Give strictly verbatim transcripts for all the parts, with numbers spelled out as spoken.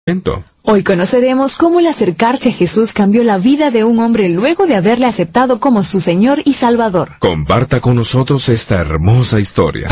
Hoy conoceremos cómo el acercarse a Jesús cambió la vida de un hombre luego de haberle aceptado como su Señor y Salvador. Comparta con nosotros esta hermosa historia.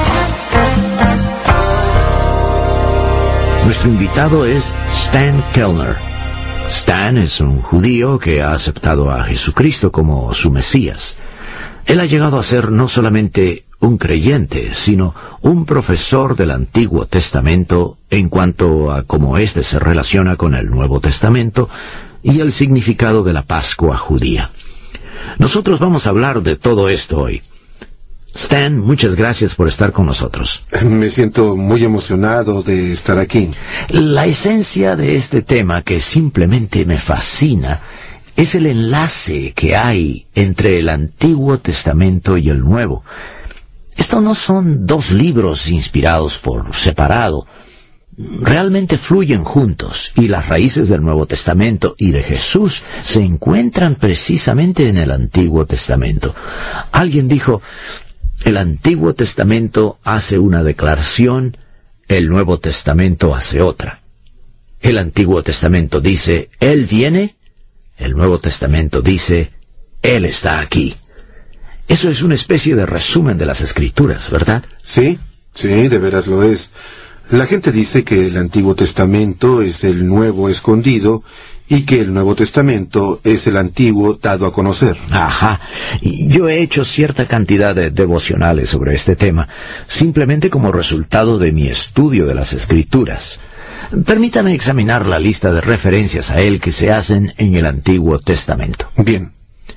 Nuestro invitado es Stan Kellner. Stan es un judío que ha aceptado a Jesucristo como su Mesías. Él ha llegado a ser no solamente un creyente, sino un profesor del Antiguo Testamento en cuanto a cómo éste se relaciona con el Nuevo Testamento y el significado de la Pascua judía. Nosotros vamos a hablar de todo esto hoy. Stan, muchas gracias por estar con nosotros. Me siento muy emocionado de estar aquí. La esencia de este tema, que simplemente me fascina, es el enlace que hay entre el Antiguo Testamento y el Nuevo. Estos no son dos libros inspirados por separado. Realmente fluyen juntos, y las raíces del Nuevo Testamento y de Jesús se encuentran precisamente en el Antiguo Testamento. Alguien dijo, el Antiguo Testamento hace una declaración, el Nuevo Testamento hace otra. El Antiguo Testamento dice, Él viene, el Nuevo Testamento dice, Él está aquí. Eso es una especie de resumen de las Escrituras, ¿verdad? Sí, sí, de veras lo es. La gente dice que el Antiguo Testamento es el Nuevo escondido y que el Nuevo Testamento es el Antiguo dado a conocer. Ajá. Yo he hecho cierta cantidad de devocionales sobre este tema, simplemente como resultado de mi estudio de las Escrituras. Permítame examinar la lista de referencias a él que se hacen en el Antiguo Testamento. Bien.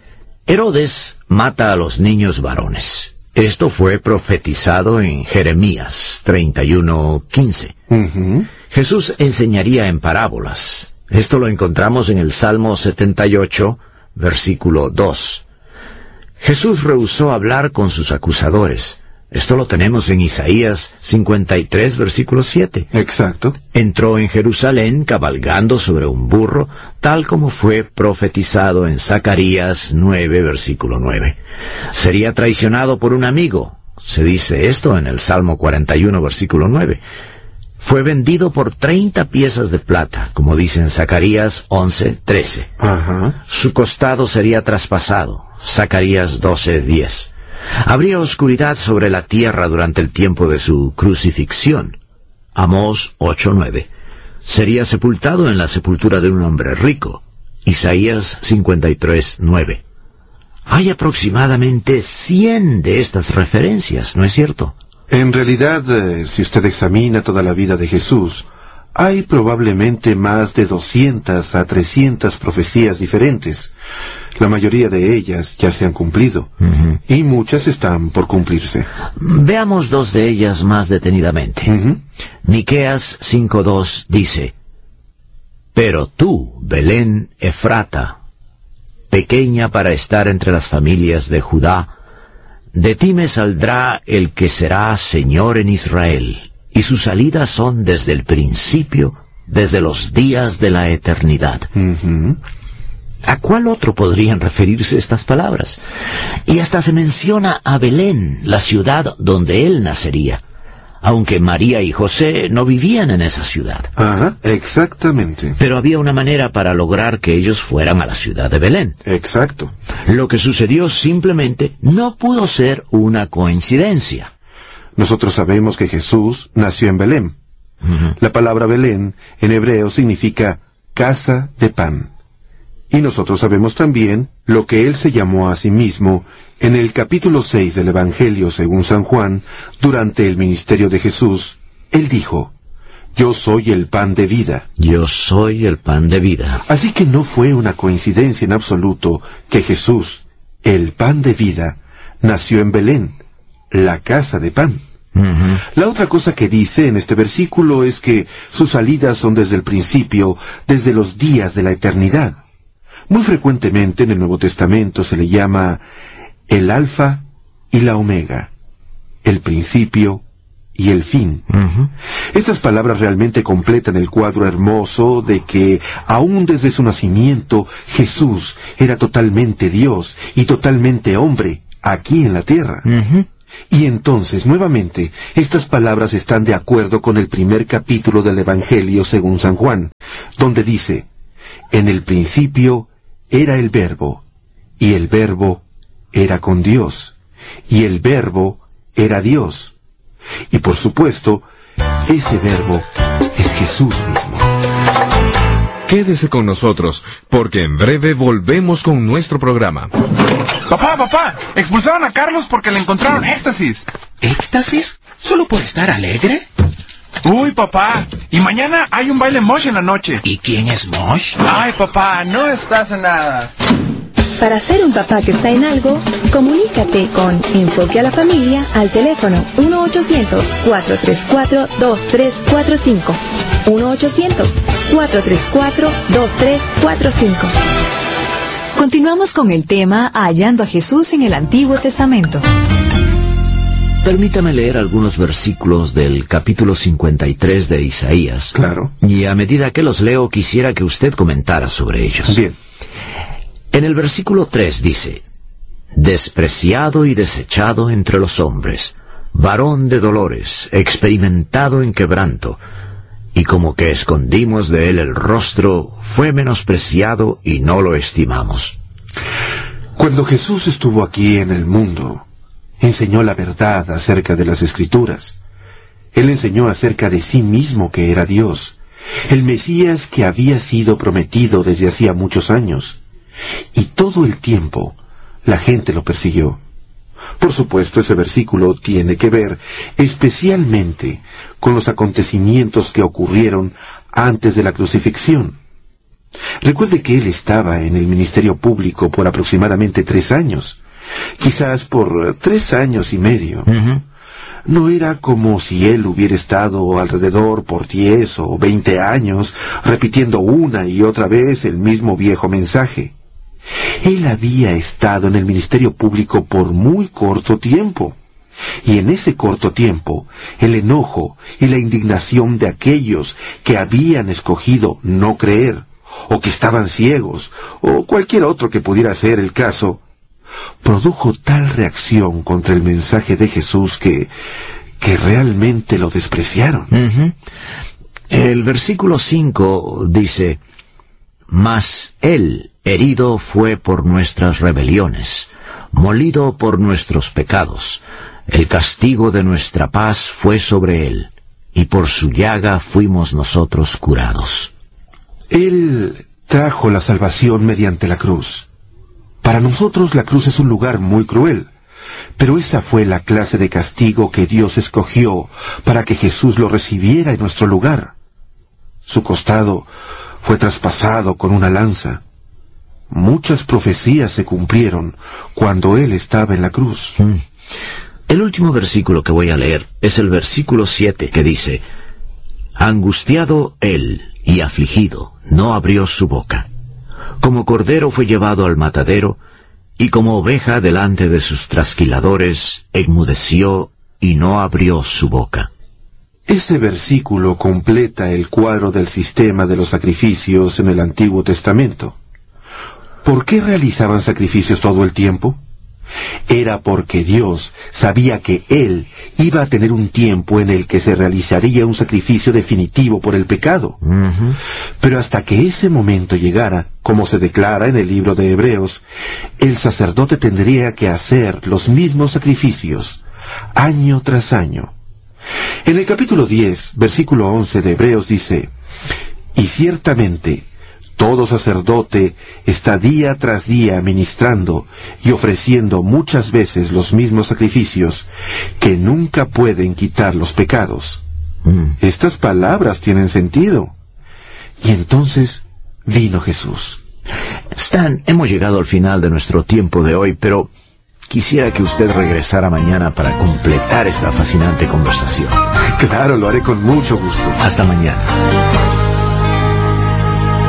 Herodes mata a los niños varones. Esto fue profetizado en Jeremías treinta y uno, quince. Uh-huh. Jesús enseñaría en parábolas. Esto lo encontramos en el Salmo setenta y ocho, versículo dos. Jesús rehusó hablar con sus acusadores. Esto lo tenemos en Isaías cincuenta y tres, versículo siete. Exacto. Entró en Jerusalén cabalgando sobre un burro, tal como fue profetizado en Zacarías nueve, versículo nueve. Sería traicionado por un amigo. Se dice esto en el Salmo cuarenta y uno, versículo nueve. Fue vendido por treinta piezas de plata, como dice en Zacarías once, trece. Ajá. Su costado sería traspasado. Zacarías doce, diez. Habría oscuridad sobre la tierra durante el tiempo de su crucifixión. Amós ocho, nueve. Sería sepultado en la sepultura de un hombre rico. Isaías cincuenta y tres, nueve. Hay aproximadamente cien de estas referencias, ¿no es cierto? En realidad, eh, si usted examina toda la vida de Jesús, hay probablemente más de doscientas a trescientas profecías diferentes. La mayoría de ellas ya se han cumplido, uh-huh. y muchas están por cumplirse. Veamos dos de ellas más detenidamente. Uh-huh. Miqueas cinco, dos dice, Pero tú, Belén Efrata, pequeña para estar entre las familias de Judá, de ti me saldrá el que será Señor en Israel, y sus salidas son desde el principio, desde los días de la eternidad. Uh-huh. ¿A cuál otro podrían referirse estas palabras? Y hasta se menciona a Belén, la ciudad donde él nacería, aunque María y José no vivían en esa ciudad. Ajá, exactamente. Pero había una manera para lograr que ellos fueran a la ciudad de Belén. Exacto. Lo que sucedió simplemente no pudo ser una coincidencia. Nosotros sabemos que Jesús nació en Belén. Uh-huh. La palabra Belén en hebreo significa casa de pan. Y nosotros sabemos también lo que él se llamó a sí mismo en el capítulo seis del Evangelio según San Juan, durante el ministerio de Jesús. Él dijo, Yo soy el pan de vida. Yo soy el pan de vida. Así que no fue una coincidencia en absoluto que Jesús, el pan de vida, nació en Belén, la casa de pan. Uh-huh. La otra cosa que dice en este versículo es que sus salidas son desde el principio, desde los días de la eternidad. Muy frecuentemente en el Nuevo Testamento se le llama el Alfa y la Omega, el principio y el fin. Uh-huh. Estas palabras realmente completan el cuadro hermoso de que, aún desde su nacimiento, Jesús era totalmente Dios y totalmente hombre aquí en la tierra. Uh-huh. Y entonces, nuevamente, estas palabras están de acuerdo con el primer capítulo del Evangelio según San Juan, donde dice, en el principio era el Verbo, y el Verbo era con Dios, y el Verbo era Dios. Y por supuesto, ese Verbo es Jesús mismo. Quédese con nosotros, porque en breve volvemos con nuestro programa. Papá, papá, expulsaron a Carlos porque le encontraron éxtasis. ¿Éxtasis? ¿Solo por estar alegre? Uy, papá, y mañana hay un baile Mosh en la noche. ¿Y quién es Mosh? Ay, papá, no estás en nada. Para ser un papá que está en algo, comunícate con Enfoque a la Familia al teléfono uno ochocientos, cuatro tres cuatro, dos tres cuatro cinco. uno ochocientos, cuatro tres cuatro, dos tres cuatro cinco. Continuamos con el tema Hallando a Jesús en el Antiguo Testamento. Permítame leer algunos versículos del capítulo cincuenta y tres de Isaías. Claro. Y a medida que los leo, quisiera que usted comentara sobre ellos. Bien. En el versículo tres dice, despreciado y desechado entre los hombres, varón de dolores, experimentado en quebranto, y como que escondimos de él el rostro, fue menospreciado y no lo estimamos. Cuando Jesús estuvo aquí en el mundo, enseñó la verdad acerca de las Escrituras. Él enseñó acerca de sí mismo que era Dios, el Mesías que había sido prometido desde hacía muchos años. Y todo el tiempo la gente lo persiguió. Por supuesto, ese versículo tiene que ver especialmente con los acontecimientos que ocurrieron antes de la crucifixión. Recuerde que él estaba en el ministerio público por aproximadamente tres años, quizás por tres años y medio. Uh-huh. No era como si él hubiera estado alrededor por diez o veinte años, repitiendo una y otra vez el mismo viejo mensaje. Él había estado en el ministerio público por muy corto tiempo, y en ese corto tiempo, el enojo y la indignación de aquellos que habían escogido no creer, o que estaban ciegos, o cualquier otro que pudiera ser el caso, produjo tal reacción contra el mensaje de Jesús que, que realmente lo despreciaron. Uh-huh. El versículo cinco dice, mas él herido fue por nuestras rebeliones, molido por nuestros pecados. El castigo de nuestra paz fue sobre él, y por su llaga fuimos nosotros curados. Él trajo la salvación mediante la cruz. Para nosotros la cruz es un lugar muy cruel, pero esa fue la clase de castigo que Dios escogió para que Jesús lo recibiera en nuestro lugar. Su costado fue traspasado con una lanza. Muchas profecías se cumplieron cuando él estaba en la cruz. Mm. El último versículo que voy a leer es el versículo siete, que dice, angustiado él y afligido, no abrió su boca. Como cordero fue llevado al matadero, y como oveja delante de sus trasquiladores, enmudeció y no abrió su boca. Ese versículo completa el cuadro del sistema de los sacrificios en el Antiguo Testamento. ¿Por qué realizaban sacrificios todo el tiempo? Era porque Dios sabía que Él iba a tener un tiempo en el que se realizaría un sacrificio definitivo por el pecado. Uh-huh. Pero hasta que ese momento llegara, como se declara en el libro de Hebreos, el sacerdote tendría que hacer los mismos sacrificios, año tras año. En el capítulo diez, versículo once de Hebreos dice, y ciertamente, todo sacerdote está día tras día ministrando y ofreciendo muchas veces los mismos sacrificios que nunca pueden quitar los pecados. Mm. Estas palabras tienen sentido. Y entonces vino Jesús. Stan, hemos llegado al final de nuestro tiempo de hoy, pero quisiera que usted regresara mañana para completar esta fascinante conversación. Claro, lo haré con mucho gusto. Hasta mañana.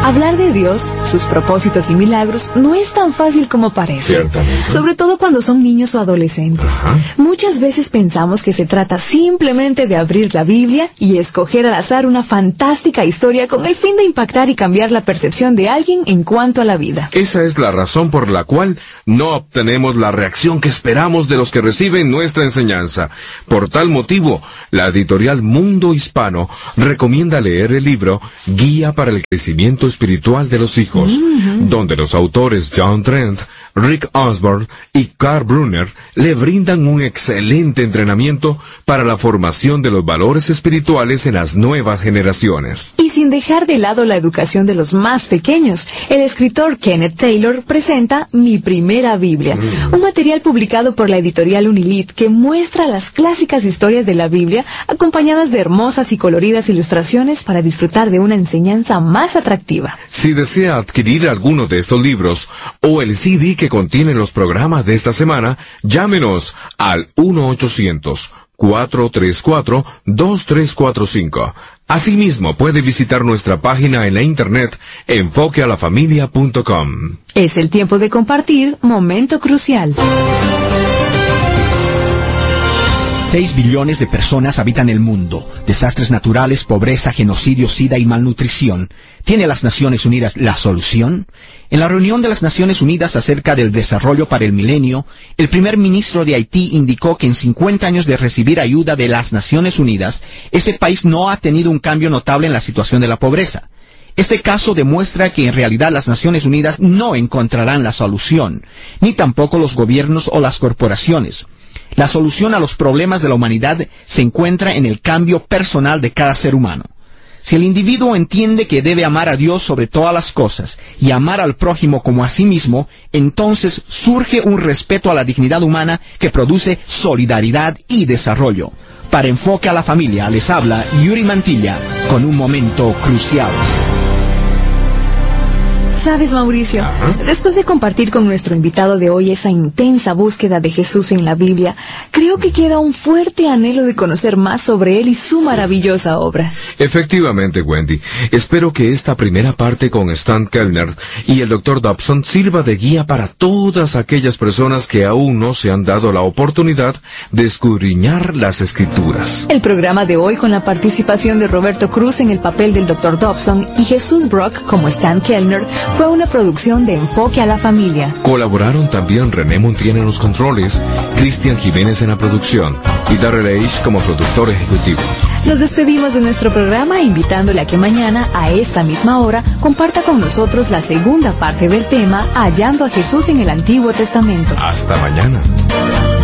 Hablar de Dios, sus propósitos y milagros no es tan fácil como parece. Ciertamente. Sobre todo cuando son niños o adolescentes. Ajá. Muchas veces pensamos que se trata simplemente de abrir la Biblia y escoger al azar una fantástica historia con el fin de impactar y cambiar la percepción de alguien en cuanto a la vida. Esa es la razón por la cual no obtenemos la reacción que esperamos de los que reciben nuestra enseñanza. Por tal motivo, la editorial Mundo Hispano recomienda leer el libro Guía para el Crecimiento Espiritual de los Hijos, mm-hmm. donde los autores John Trent, Rick Osborne y Carl Brunner le brindan un excelente entrenamiento para la formación de los valores espirituales en las nuevas generaciones. Y sin dejar de lado la educación de los más pequeños, el escritor Kenneth Taylor presenta Mi Primera Biblia, mm. un material publicado por la editorial Unilit que muestra las clásicas historias de la Biblia acompañadas de hermosas y coloridas ilustraciones para disfrutar de una enseñanza más atractiva. Si desea adquirir alguno de estos libros o el C D que contiene los programas de esta semana, llámenos al uno ochocientos, cuatro tres cuatro, dos tres cuatro cinco. Asimismo, puede visitar nuestra página en la internet enfoque a la familia punto com. Es el tiempo de compartir Momento Crucial. Seis billones de personas habitan el mundo. Desastres naturales, pobreza, genocidio, sida y malnutrición. ¿Tiene las Naciones Unidas la solución? En la reunión de las Naciones Unidas acerca del desarrollo para el milenio, el primer ministro de Haití indicó que en cincuenta años de recibir ayuda de las Naciones Unidas, ese país no ha tenido un cambio notable en la situación de la pobreza. Este caso demuestra que en realidad las Naciones Unidas no encontrarán la solución, ni tampoco los gobiernos o las corporaciones. La solución a los problemas de la humanidad se encuentra en el cambio personal de cada ser humano. Si el individuo entiende que debe amar a Dios sobre todas las cosas y amar al prójimo como a sí mismo, entonces surge un respeto a la dignidad humana que produce solidaridad y desarrollo. Para Enfoque a la Familia les habla Yuri Mantilla con un momento crucial. ¿Sabes, Mauricio? Ajá. Después de compartir con nuestro invitado de hoy esa intensa búsqueda de Jesús en la Biblia, creo que queda un fuerte anhelo de conocer más sobre él y su maravillosa obra. Efectivamente, Wendy. Espero que esta primera parte con Stan Kellner y el doctor Dobson sirva de guía para todas aquellas personas que aún no se han dado la oportunidad de escudriñar las Escrituras. El programa de hoy, con la participación de Roberto Cruz en el papel del doctor Dobson y Jesús Brock como Stan Kellner, fue una producción de Enfoque a la Familia. Colaboraron también René Montiel en los controles, Cristian Jiménez en la producción y Darrell H. como productor ejecutivo. Nos despedimos de nuestro programa invitándole a que mañana, a esta misma hora, comparta con nosotros la segunda parte del tema Hallando a Jesús en el Antiguo Testamento. Hasta mañana.